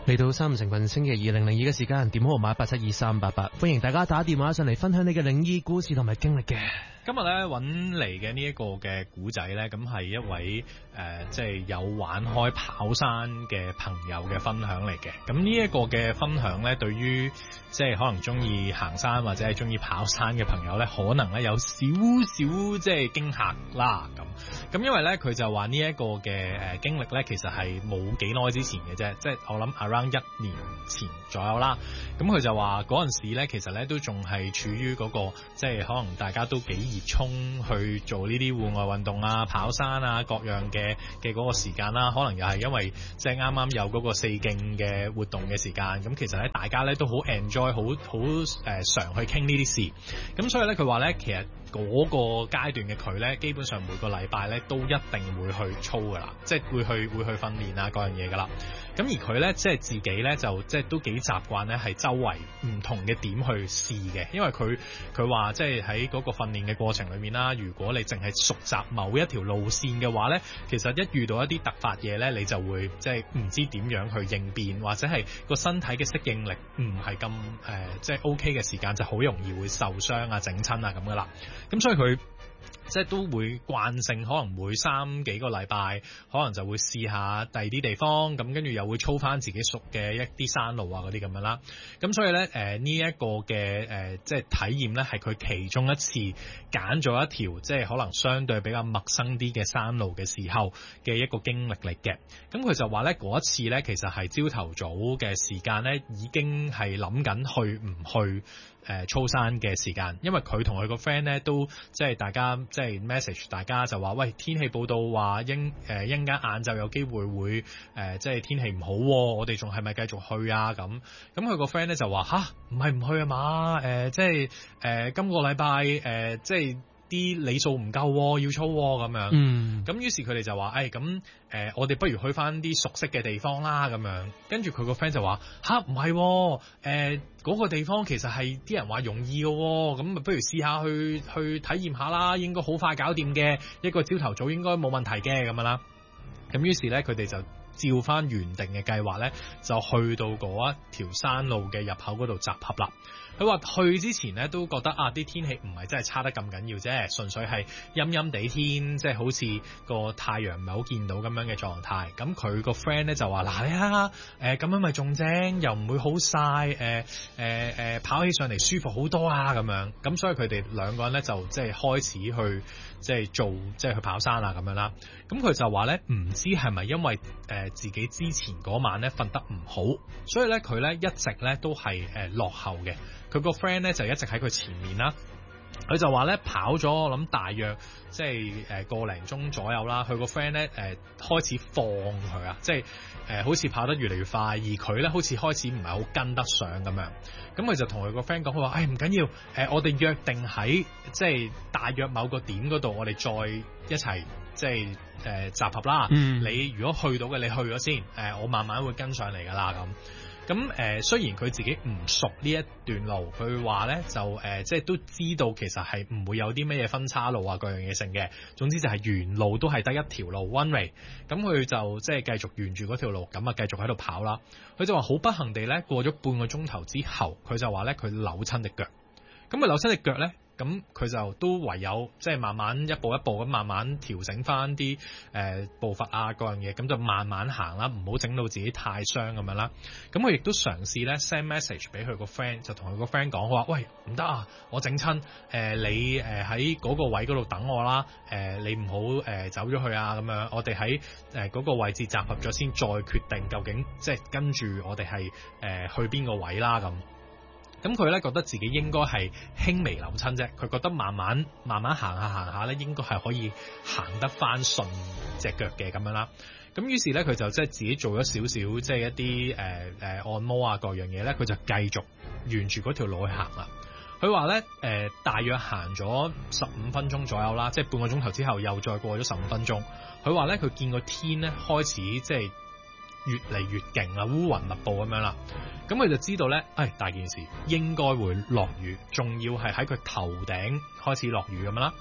嚟到3成份星期2 002嘅時間，電話號碼872388，歡迎大家打電話上嚟分享你嘅靈異故事同埋經歷嘅。 今日咧揾嚟嘅呢一個嘅古仔咧，咁係一位即係有玩開跑山嘅朋友嘅分享嚟嘅。咁呢一個嘅分享咧，對於即係可能中意行山或者係中意跑山嘅朋友咧，可能咧有少少即係驚嚇啦咁因為咧佢就話呢一個嘅經歷咧，其實係冇幾耐之前嘅啫，即係我諗 around 1年前左右啦。咁佢就話嗰陣時咧，其實咧都仲係處於嗰個即係可能大家都幾熱衷去做呢啲戶外運動啊、跑山啊各樣嘅嗰個時間啦，可能又係因為即係啱啱有嗰個四徑嘅活動嘅時間，咁其實咧大家咧都好 enjoy，好常去傾呢啲事，咁所以咧佢話咧其實嗰個階段嘅佢咧，基本上每個禮拜咧都一定會去操噶啦，即係會去訓練啊各樣嘢噶啦。咁而佢咧即係自己咧就即係都幾習慣咧係周圍唔同嘅點去試嘅，因為佢話即係喺嗰個訓練嘅過程裏面啦，如果你淨係熟習某一條路線嘅話咧，其實一遇到一啲突發嘢咧，你就會即係唔知點樣去應變，或者係個身體嘅適應力唔係咁即係 OK 嘅時間，就好容易會受傷啊、整親啊咁噶啦。咁所以佢即係都會慣性，可能每3幾個禮拜，可能就會試下第二啲地方，咁跟住又會操翻自己熟嘅一啲山路啊嗰啲咁樣啦。咁所以咧呢一個嘅即係體驗咧，係佢其中一次揀咗一條即係可能相對比較陌生啲嘅山路嘅時候嘅一個經歷嚟嘅。咁佢就話咧嗰一次咧，其實係朝頭早嘅時間咧，已經係諗緊去唔去操山嘅時間，因為佢同佢個 friend 咧都即係大家即係 message 大家就話喂，天氣報道話一陣間晏晝有機會即係天氣唔好，我哋仲係咪繼續去啊？咁佢個 friend 咧就話吓，唔係唔去啊嘛，即係今個禮拜即係啲里數唔夠要操咁樣。咁於是佢哋就話咁我哋不如去翻啲熟悉嘅地方啦咁樣。跟住佢個 friend 就話吓，唔係嗰個地方其實係啲人話容易嘅，咁咪不如試下去體驗下啦，應該好快搞掂嘅，一個朝頭早應該冇問題嘅咁樣啦。咁於是咧佢哋就照翻原定嘅計劃咧，就去到嗰一條山路嘅入口嗰度集合啦。佢話去之前咧都覺得啲天氣唔係真係差得咁緊要啫，純粹係陰陰地天，即係好似個太陽唔係好見到咁樣嘅狀態。咁佢個 friend 咧就話嗱，你睇下咁樣咪仲正，又唔會好曬，跑起上嚟舒服好多啊咁樣。咁所以佢哋兩個人咧就即係開始去即係做即係去跑山啊咁樣啦。咁佢就話咧唔知係咪因為自己之前嗰晚咧瞓得唔好，所以咧佢咧一直咧都係落後嘅。佢個 friend 咧就一直喺佢前面啦。佢就話咧跑咗我諗大約即係個零鐘左右啦。佢個 friend 咧開始放佢啊，即係好似跑得越嚟越快，而佢咧好似開始唔係好跟得上咁樣。咁佢就同佢個 friend 講，佢話唔緊要，我哋約定喺即係大約某個點嗰度，我哋再一齊即係集合啦。你如果去到嘅，你去咗先，我慢慢會跟上嚟噶啦咁。咁雖然佢自己唔熟呢一段路，佢話咧就即係都知道其實係唔會有啲咩嘢分岔路啊各樣嘢性嘅。總之就係原路都係得一條路 one way。咁佢就即係繼續沿住嗰條路咁啊繼續喺度跑啦。佢就話好不幸地咧過咗半個鐘頭之後，佢就話咧佢扭親隻腳。咁佢扭親隻腳咧，咁佢就都唯有即係慢慢一步一步咁慢慢調整翻啲步伐啊各樣嘢，咁就慢慢行啦，唔好整到自己太傷咁樣啦。咁佢亦都嘗試咧 send message 俾佢個 friend， 就同佢個 friend 講，話喂唔得啊，我整親，你喺嗰個位嗰度等我啦，你唔好走咗去啊咁樣，我哋喺嗰個位置集合咗先，再決定究竟即係跟住我哋係去邊個位啦咁。咁佢咧覺得自己應該係輕微扭親啫，佢覺得慢慢行下咧，應該係可以行得翻順隻腳嘅咁樣啦。咁於是咧佢就即係自己做咗少少即係一啲按摩啊各樣嘢咧，佢就繼續沿住嗰條路去行啦。佢話咧大約行咗15分鐘左右啦，即係半個鐘頭之後又再過咗15分鐘。佢話咧佢見個天咧開始即係越嚟越勁啦，烏雲密布咁樣啦。咁佢就知道咧，大件事應該會落雨，仲要係喺佢頭頂開始落雨咁樣啦。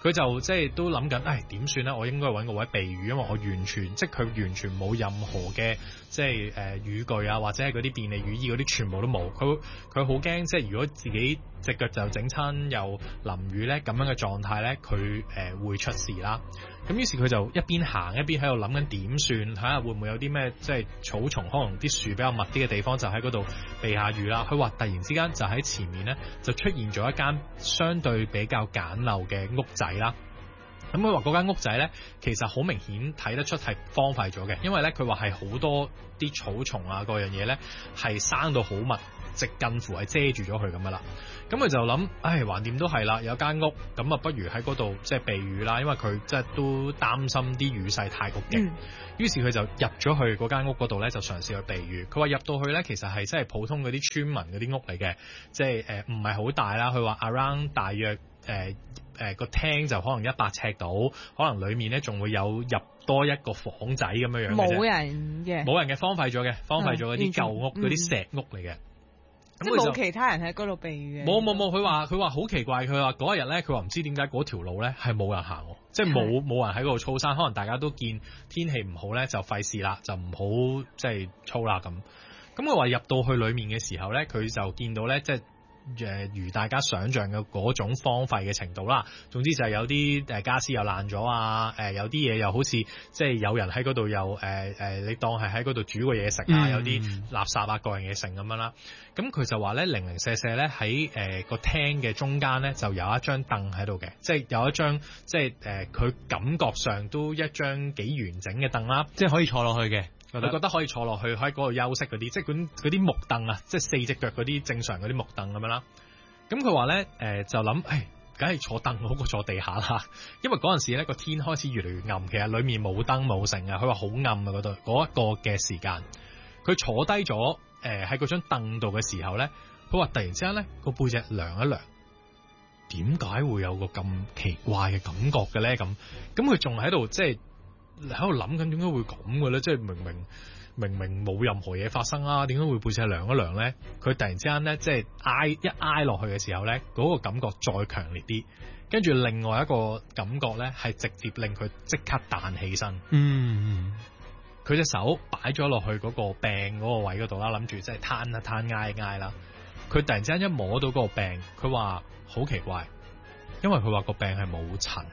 佢就即係都諗緊，點算咧？我應該揾個位避雨，因為我完全即係佢完全冇任何嘅即係雨具啊，或者係嗰啲便利雨衣嗰啲全部都冇。佢好驚，即係如果自己隻腳就整親又淋雨咧，咁樣嘅狀態咧，佢會出事啦。咁於是佢就一邊行一邊喺度諗緊點算，睇下會唔會有啲咩即係草叢，可能啲樹比較密啲嘅地方，就喺嗰度避下雨啦。佢話突然之間就喺前面咧就出現咗一間相對比較簡陋嘅屋仔啦。咁佢話嗰間屋仔咧，其實好明顯睇得出係荒廢咗嘅，因為咧佢話係好多啲草叢啊嗰樣嘢咧係生到好密，直近乎係遮住咗佢咁噶啦。咁佢就諗，橫掂都係啦，有間屋，咁啊不如喺嗰度即係避雨啦，因為佢即係都擔心啲雨勢太過勁。於是佢就入咗去嗰間屋嗰度咧，就嘗試去避雨。佢話入到去咧，其實係即係普通嗰啲村民嗰啲屋嚟嘅，即係唔係好大啦。佢話 around 大約個廳就可能100尺度，可能裡面咧仲會有入多一個房仔咁樣樣嘅啫。冇人嘅，荒廢咗嗰啲舊屋，嗰啲石屋嚟嘅。 即係冇其他人喺嗰度避雨嘅。 冇，佢話好奇怪，佢話嗰一日咧，佢話唔知點解嗰條路咧係冇人行，即係冇人喺嗰度操山，可能大家都見天氣唔好咧，就費事啦，就唔好即係操啦咁。咁佢話入到去裡面嘅時候咧，佢就見到咧，即係如大家想象嘅嗰種荒廢嘅程度啦。總之就係有啲傢俬又爛咗啊，有啲嘢又好似即係有人喺嗰度又你當係喺嗰度煮過嘢食啊，有啲垃圾啊各樣嘢剩咁樣啦。咁佢就話咧零零舍舍咧喺個廳嘅中間咧就有一張凳喺度嘅，即係有一張即係佢感覺上都一張幾完整嘅凳啦， 即係可以坐落去嘅。 佢覺得可以坐落去喺嗰度休息嗰啲，即係嗰啲木凳啊，即係4隻腳嗰啲正常嗰啲木凳咁樣啦。咁佢話咧就諗，梗係坐凳好過坐地下啦，因為嗰陣時咧個天開始越嚟越暗，其實裡面冇燈冇剩啊。佢話好暗啊嗰度嗰一個嘅時間，佢坐低咗喺嗰張凳度嘅時候咧，佢話突然之間咧個背脊涼一涼，點解會有個咁奇怪嘅感覺嘅咧？咁佢仲喺度即係喺度諗緊點解會咁嘅咧？即係明明冇任何嘢發生啦，點解會背脊涼一涼咧？佢突然之間咧，即係挨落去嘅時候咧，嗰個感覺再強烈啲，跟住另外一個感覺咧，係直接令佢即刻彈起身。佢隻手擺咗落去嗰個病嗰個位嗰度啦，諗住即係攤挨啦。佢突然之間一摸到嗰個病，佢話好奇怪，因為佢話個病係冇塵。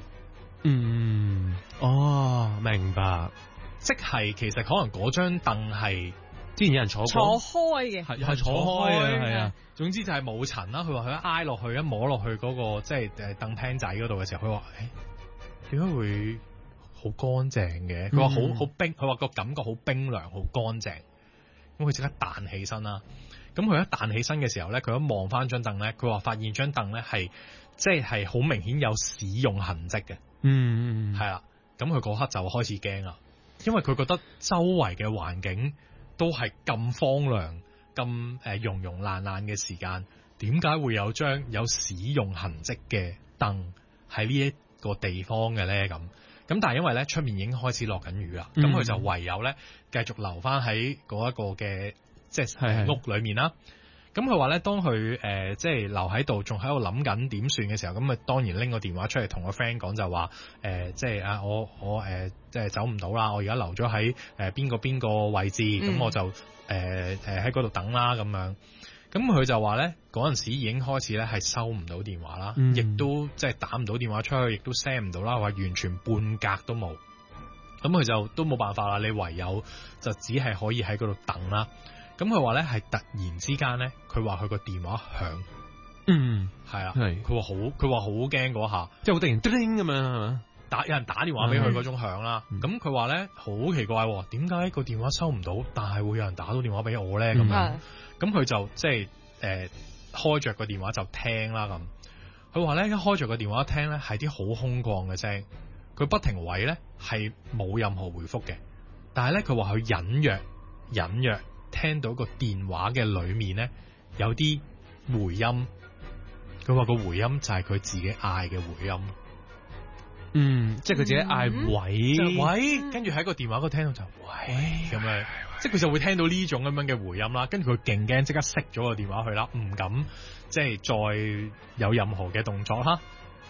明白。 即係其實可能嗰張凳係之前有人坐開嘅， 係坐開嘅，係啊。總之就係冇塵啦。佢話佢一挨落去，一摸落去嗰個即係凳廳仔嗰度嘅時候，佢話點解會好乾淨嘅？佢話好冰，佢話個感覺好冰涼，好乾淨。咁佢即刻彈起身啦。咁佢一彈起身嘅時候咧，佢一望翻張凳咧，佢話發現張凳咧係即係好明顯有使用痕跡嘅。係啦。咁佢嗰刻就開始驚啦。因為佢覺得周圍嘅環境都係咁荒涼、咁溶溶爛爛嘅時間，點解會有張有使用痕跡嘅凳喺呢一個地方嘅咧？咁但係因為咧出面已經開始落緊雨啦，咁佢就唯有咧繼續留翻喺嗰一個嘅即係屋裏面啦。咁佢話咧，當佢即係留喺度，仲喺度諗緊點算嘅時候，咁啊當然拎個電話出嚟同個 friend 講，就話即係啊我即係走唔到啦，我而家留咗喺邊個位置，咁我就喺嗰度等啦咁樣。咁佢就話咧嗰陣時已經開始咧係收唔到電話啦，亦都即係打唔到電話出去，亦都 send 唔到啦，話完全半格都冇。咁佢就都冇辦法啦，你唯有就只係可以喺嗰度等啦。咁佢話咧係突然之間咧，佢話佢個電話響，係啊，佢話好驚嗰下， 即係好突然叮咁樣係嘛， 有人打電話俾佢嗰種響啦。咁佢話咧好奇怪，點解個電話收唔到，但係會有人打到電話俾我咧咁樣？咁佢就即係開着個電話就聽啦咁。佢話咧一開着個電話聽咧係啲好空曠嘅聲，佢不停位咧係冇任何回覆嘅，但係咧佢話佢隱約聽到個電話嘅裏面咧有啲回音，佢話個回音就係佢自己嗌嘅回音， 即係佢自己嗌喂，跟住喺個電話嗰度聽到就喂咁樣，即係佢就會聽到呢種咁樣嘅回音啦，跟住佢勁驚，即刻熄咗個電話去啦，唔敢即係再有任何嘅動作啦。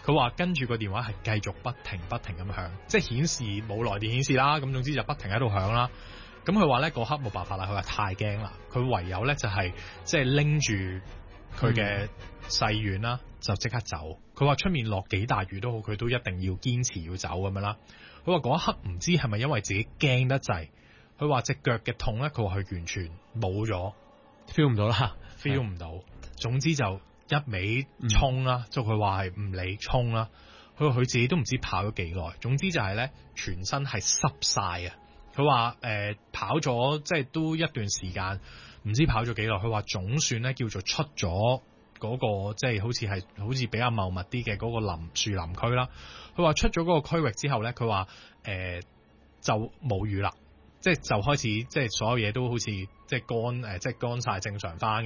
佢話跟住個電話係繼續不停咁響，即係顯示冇來電顯示啦。咁總之就不停喺度響啦。咁佢話咧嗰刻冇辦法啦，佢話太驚啦，佢唯有咧就係即係拎住佢嘅細丸啦，就即刻走。佢話出面落幾大雨都好，佢都一定要堅持要走咁樣啦。佢話嗰一刻唔知係咪因為自己驚得滯，佢話隻腳嘅痛咧，佢話佢完全冇咗 feel 唔到啦 ，feel 唔到。總之就一味衝啦，就佢話係唔理衝啦。佢話佢自己都唔知跑咗幾耐，總之就係咧全身係濕晒啊！佢話跑咗即係都一段時間，唔知跑咗幾耐。佢話總算咧叫做出咗嗰個即係好似比較茂密啲嘅嗰個樹林區啦。佢話出咗嗰個區域之後咧，佢話就冇雨啦，即係就開始即係所有嘢都好似即係乾晒正常翻。